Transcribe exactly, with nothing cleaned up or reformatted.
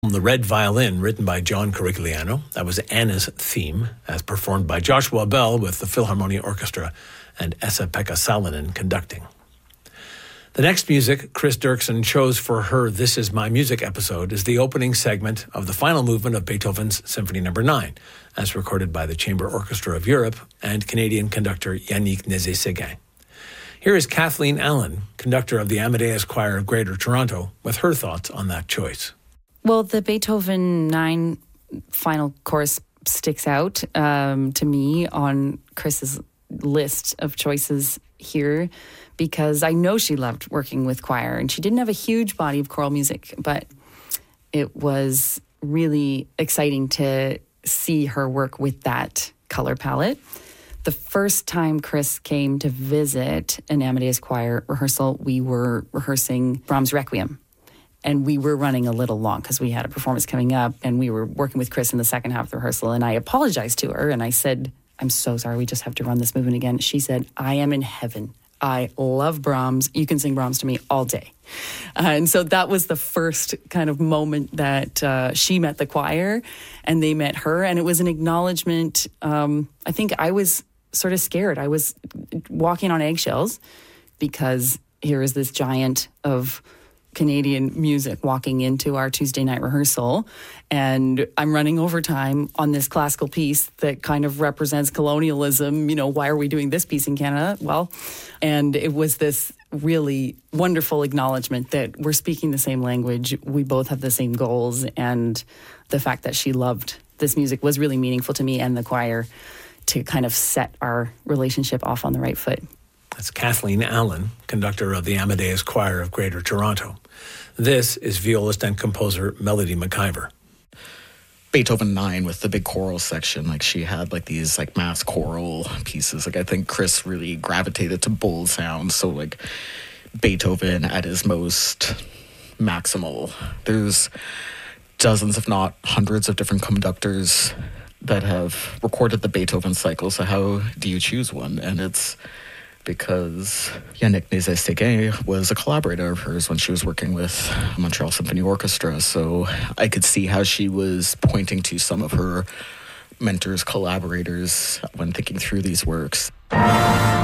The Red Violin, written by John Corigliano. That was Anna's theme, as performed by Joshua Bell with the Philharmonia Orchestra and Esa-Pekka Salonen conducting. The next music Chris Dirksen chose for her This Is My Music episode is the opening segment of the final movement of Beethoven's Symphony Number nine, as recorded by the Chamber Orchestra of Europe and Canadian conductor Yannick Nézet-Séguin. Here is Kathleen Allen, conductor of the Amadeus Choir of Greater Toronto, with her thoughts on that choice. Well, the Beethoven nine final chorus sticks out um, to me on Chris's list of choices here because I know she loved working with choir, and she didn't have a huge body of choral music, but it was really exciting to see her work with that color palette. The first time Chris came to visit an Amadeus Choir rehearsal, we were rehearsing Brahms' Requiem. And we were running a little long because we had a performance coming up, and we were working with Chris in the second half of the rehearsal. And I apologized to her, and I said, I'm so sorry, we just have to run this movement again. She said, I am in heaven. I love Brahms. You can sing Brahms to me all day. Uh, and so that was the first kind of moment that uh, she met the choir and they met her. And it was an acknowledgement. Um, I think I was sort of scared. I was walking on eggshells because here is this giant of Canadian music walking into our Tuesday night rehearsal, and I'm running overtime on this classical piece that kind of represents colonialism. You know, why are we doing this piece in Canada? Well, and it was this really wonderful acknowledgement that we're speaking the same language, we both have the same goals, and the fact that she loved this music was really meaningful to me and the choir to kind of set our relationship off on the right foot. That's Kathleen Allen, conductor of the Amadeus Choir of Greater Toronto. This is violist and composer Melody McIver. Beethoven nine with the big choral section, like she had like these like mass choral pieces. Like I think Chris really gravitated to bold sounds. So like Beethoven at his most maximal. There's dozens, if not hundreds, of different conductors that have recorded the Beethoven cycle. So how do you choose one? And it's because Yannick Nézet-Séguin was a collaborator of hers when she was working with Montreal Symphony Orchestra. So I could see how she was pointing to some of her mentors, collaborators when thinking through these works.